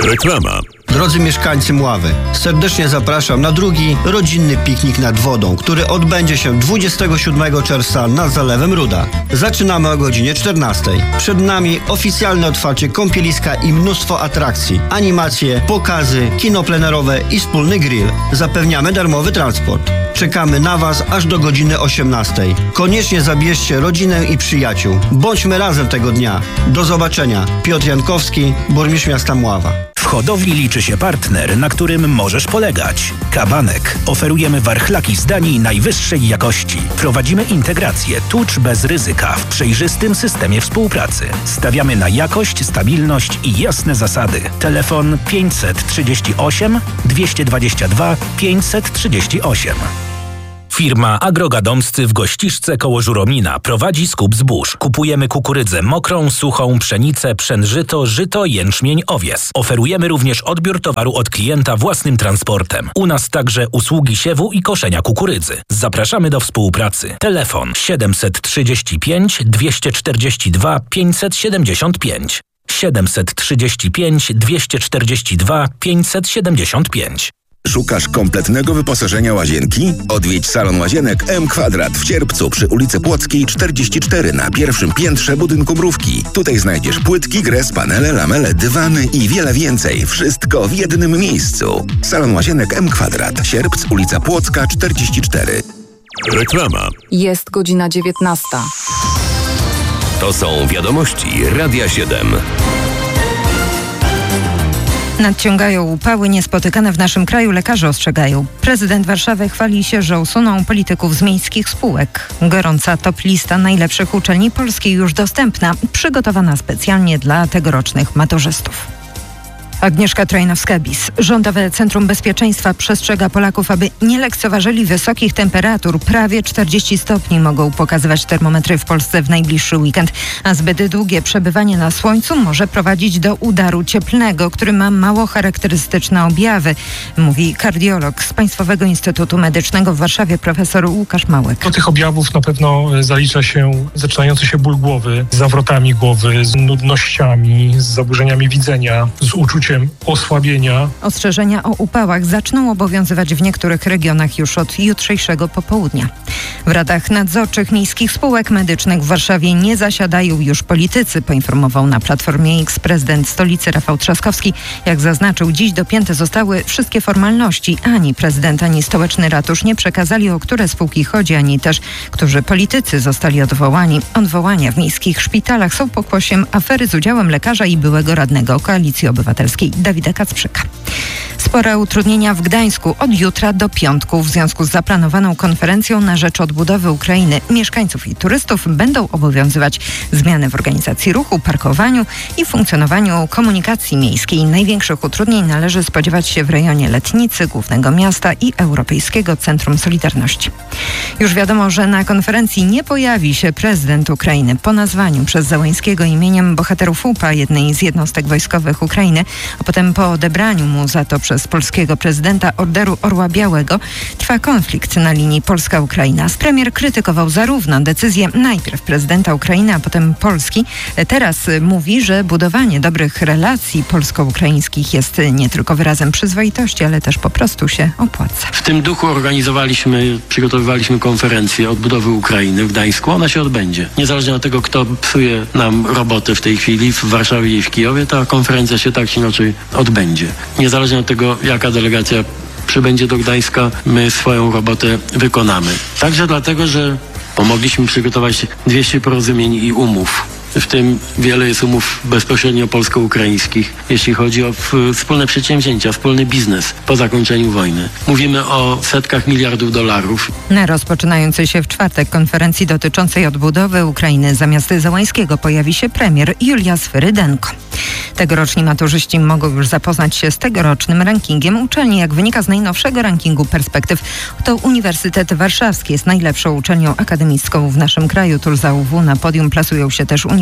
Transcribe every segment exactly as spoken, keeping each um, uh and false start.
Reklama. Drodzy mieszkańcy Mławy, serdecznie zapraszam na drugi rodzinny piknik nad wodą, który odbędzie się dwudziestego siódmego czerwca nad Zalewem Ruda. Zaczynamy o godzinie czternastej. Przed nami oficjalne otwarcie kąpieliska i mnóstwo atrakcji, animacje, pokazy, kino plenerowe i wspólny grill. Zapewniamy darmowy transport. Czekamy na Was aż do godziny osiemnastej. Koniecznie zabierzcie rodzinę i przyjaciół. Bądźmy razem tego dnia. Do zobaczenia. Piotr Jankowski, burmistrz miasta Mława. W hodowli liczy się partner, na którym możesz polegać. Kabanek. Oferujemy warchlaki z Danii najwyższej jakości. Prowadzimy integrację tucz bez ryzyka w przejrzystym systemie współpracy. Stawiamy na jakość, stabilność i jasne zasady. Telefon pięćset trzydzieści osiem dwieście dwadzieścia dwa pięćset trzydzieści osiem. Firma Agrogadomscy w Gościszce koło Żuromina prowadzi skup zbóż. Kupujemy kukurydzę mokrą, suchą, pszenicę, pszenżyto, żyto, jęczmień, owies. Oferujemy również odbiór towaru od klienta własnym transportem. U nas także usługi siewu i koszenia kukurydzy. Zapraszamy do współpracy. Telefon siedemset trzydzieści pięć dwieście czterdzieści dwa pięćset siedemdziesiąt pięć. siedemset trzydzieści pięć dwieście czterdzieści dwa pięćset siedemdziesiąt pięć. Szukasz kompletnego wyposażenia łazienki? Odwiedź salon łazienek M Kwadrat w Cierpcu przy ulicy Płockiej czterdzieści cztery na pierwszym piętrze budynku Mrówki. Tutaj znajdziesz płytki, gres, panele, lamele, dywany i wiele więcej. Wszystko w jednym miejscu. Salon łazienek M Kwadrat. Sierpc, ulica Płocka czterdzieści cztery. Reklama. Jest godzina dziewiętnasta. To są wiadomości Radia siedem. Nadciągają upały niespotykane w naszym kraju, lekarze ostrzegają. Prezydent Warszawy chwali się, że usuną polityków z miejskich spółek. Gorąca top lista najlepszych uczelni polskiej już dostępna, przygotowana specjalnie dla tegorocznych maturzystów. Agnieszka Trojnowska-Bis. Rządowe Centrum Bezpieczeństwa przestrzega Polaków, aby nie lekceważyli wysokich temperatur. Prawie czterdzieści stopni mogą pokazywać termometry w Polsce w najbliższy weekend, a zbyt długie przebywanie na słońcu może prowadzić do udaru cieplnego, który ma mało charakterystyczne objawy, mówi kardiolog z Państwowego Instytutu Medycznego w Warszawie profesor Łukasz Małek. Do tych objawów na pewno zalicza się zaczynający się ból głowy, z zawrotami głowy, z nudnościami, z zaburzeniami widzenia, z uczuciem osłabienia. Ostrzeżenia o upałach zaczną obowiązywać w niektórych regionach już od jutrzejszego popołudnia. W radach nadzorczych miejskich spółek medycznych w Warszawie nie zasiadają już politycy, poinformował na Platformie X prezydent stolicy Rafał Trzaskowski. Jak zaznaczył, dziś dopięte zostały wszystkie formalności. Ani prezydent, ani stołeczny ratusz nie przekazali, o które spółki chodzi, ani też, którzy politycy zostali odwołani. Odwołania w miejskich szpitalach są pokłosiem afery z udziałem lekarza i byłego radnego Koalicji Obywatelskiej Dawida Kacprzyka. Spore utrudnienia w Gdańsku od jutra do piątku w związku z zaplanowaną konferencją na rzecz odbudowy Ukrainy. Mieszkańców i turystów będą obowiązywać zmiany w organizacji ruchu, parkowaniu i funkcjonowaniu komunikacji miejskiej. Największych utrudnień należy spodziewać się w rejonie Letnicy, Głównego Miasta i Europejskiego Centrum Solidarności. Już wiadomo, że na konferencji nie pojawi się prezydent Ukrainy. Po nazwaniu przez Załęskiego imieniem bohaterów U P A, jednej z jednostek wojskowych Ukrainy, a potem po odebraniu mu za to przez polskiego prezydenta Orderu Orła Białego, trwa konflikt na linii Polska-Ukraina. Premier krytykował zarówno decyzję najpierw prezydenta Ukrainy, a potem Polski. Teraz mówi, że budowanie dobrych relacji polsko-ukraińskich jest nie tylko wyrazem przyzwoitości, ale też po prostu się opłaca. W tym duchu organizowaliśmy, przygotowywaliśmy konferencję odbudowy Ukrainy w Gdańsku. Ona się odbędzie. Niezależnie od tego, kto psuje nam robotę w tej chwili w Warszawie i w Kijowie, ta konferencja się tak czy inaczej odbędzie. Niezależnie od tego, jaka delegacja przybędzie do Gdańska, my swoją robotę wykonamy. Także dlatego, że pomogliśmy przygotować dwieście porozumień i umów. W tym wiele jest umów bezpośrednio polsko-ukraińskich, jeśli chodzi o wspólne przedsięwzięcia, wspólny biznes po zakończeniu wojny. Mówimy o setkach miliardów dolarów. Na rozpoczynającej się w czwartek konferencji dotyczącej odbudowy Ukrainy zamiast Załęskiego pojawi się premier Julia Swyrydenko. Tegoroczni maturzyści mogą już zapoznać się z tegorocznym rankingiem uczelni. Jak wynika z najnowszego rankingu Perspektyw, to Uniwersytet Warszawski jest najlepszą uczelnią akademicką w naszym kraju. Tuż za U W na podium plasują się też uniwersytety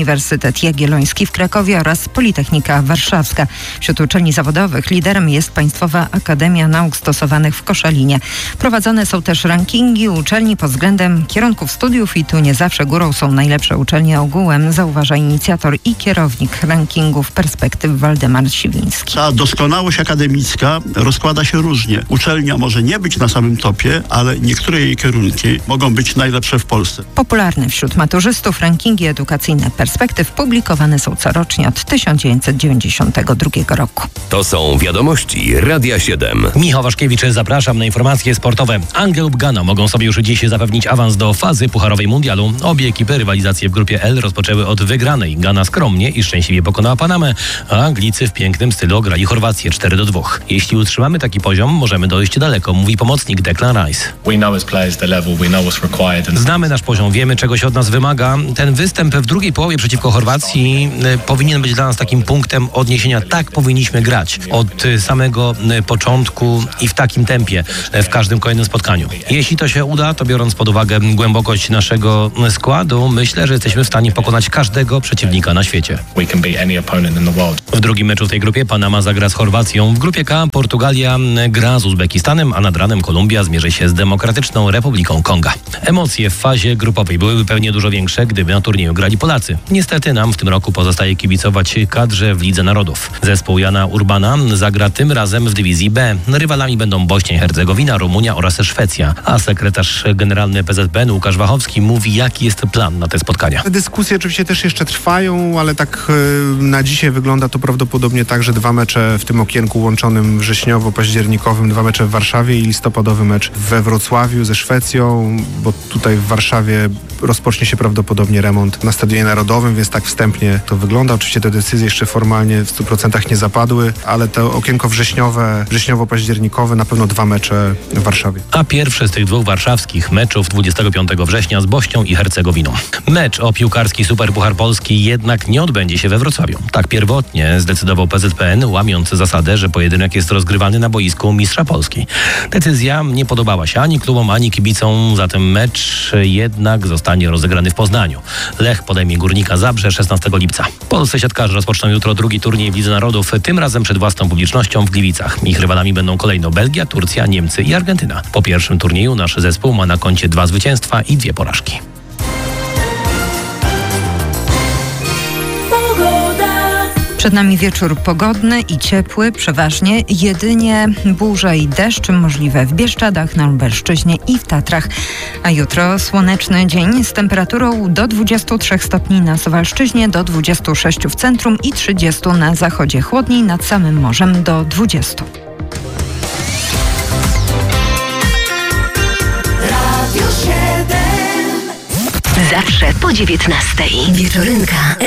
Uniwersytet Jagielloński w Krakowie oraz Politechnika Warszawska. Wśród uczelni zawodowych liderem jest Państwowa Akademia Nauk Stosowanych w Koszalinie. Prowadzone są też rankingi uczelni pod względem kierunków studiów i tu nie zawsze górą są najlepsze uczelnie ogółem, zauważa inicjator i kierownik rankingów Perspektyw Waldemar Siwiński. Ta doskonałość akademicka rozkłada się różnie. Uczelnia może nie być na samym topie, ale niektóre jej kierunki mogą być najlepsze w Polsce. Popularne wśród maturzystów rankingi edukacyjne Perspektyw publikowane są corocznie od tysiąc dziewięćset dziewięćdziesiątego drugiego roku. To są wiadomości Radia siedem. Michał Waszkiewicz, zapraszam na informacje sportowe. Anglia lub Ghana mogą sobie już dziś zapewnić awans do fazy pucharowej mundialu. Obie ekipy rywalizację w grupie L rozpoczęły od wygranej. Ghana skromnie i szczęśliwie pokonała Panamę, a Anglicy w pięknym stylu ograli Chorwację cztery do dwóch. Jeśli utrzymamy taki poziom, możemy dojść daleko, mówi pomocnik Declan Rice. Znamy nasz poziom, wiemy czego się od nas wymaga. Ten występ w drugiej połowie przeciwko Chorwacji y, powinien być dla nas takim punktem odniesienia. Tak powinniśmy grać od y, samego y, początku i w takim tempie y, w każdym kolejnym spotkaniu. Jeśli to się uda, to biorąc pod uwagę głębokość naszego y, składu, myślę, że jesteśmy w stanie pokonać każdego przeciwnika na świecie. W drugim meczu w tej grupie Panama zagra z Chorwacją. W grupie K Portugalia y, gra z Uzbekistanem, a nad ranem Kolumbia zmierzy się z Demokratyczną Republiką Konga. Emocje w fazie grupowej byłyby pewnie dużo większe, gdyby na turnieju grali Polacy. Niestety nam w tym roku pozostaje kibicować kadrze w Lidze Narodów. Zespół Jana Urbana zagra tym razem w dywizji B. Rywalami będą Bośnia i Hercegowina, Rumunia oraz Szwecja. A sekretarz generalny P Z P N Łukasz Wachowski mówi, jaki jest plan na te spotkania. Dyskusje oczywiście też jeszcze trwają, ale tak na dzisiaj wygląda to prawdopodobnie tak, że dwa mecze w tym okienku łączonym wrześniowo-październikowym, dwa mecze w Warszawie i listopadowy mecz we Wrocławiu ze Szwecją, bo tutaj w Warszawie rozpocznie się prawdopodobnie remont na Stadionie Narodowym, więc tak wstępnie to wygląda. Oczywiście te decyzje jeszcze formalnie w stu procentach nie zapadły, ale to okienko wrześniowe, wrześniowo-październikowe, na pewno dwa mecze w Warszawie. A pierwszy z tych dwóch warszawskich meczów dwudziestego piątego września z Bośnią i Hercegowiną. Mecz o piłkarski Superpuchar Polski jednak nie odbędzie się we Wrocławiu. Tak pierwotnie zdecydował P Z P N, łamiąc zasadę, że pojedynek jest rozgrywany na boisku Mistrza Polski. Decyzja nie podobała się ani klubom, ani kibicom, zatem mecz jednak zostanie rozegrany w Poznaniu. Lech podejmie Górnika Zabrze szesnastego lipca. Polscy siatkarze rozpoczną jutro drugi turniej w Lidze Narodów, tym razem przed własną publicznością w Gliwicach. Ich rywalami będą kolejno Belgia, Turcja, Niemcy i Argentyna. Po pierwszym turnieju nasz zespół ma na koncie dwa zwycięstwa i dwie porażki. Przed nami wieczór pogodny i ciepły, przeważnie jedynie burze i deszcz możliwe w Bieszczadach, na Lubelszczyźnie i w Tatrach. A jutro słoneczny dzień z temperaturą do dwudziestu trzech stopni na Suwalszczyźnie, do dwudziestu sześciu w centrum i trzydziestu na zachodzie. Chłodniej nad samym morzem do dwudziestu. Zawsze po dziewiętnastej. Wieczorynka.